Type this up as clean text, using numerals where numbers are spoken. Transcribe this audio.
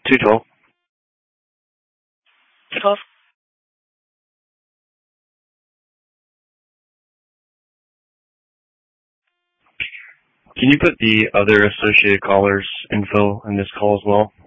212. 12. Can you put the other associated callers' info in this call as well?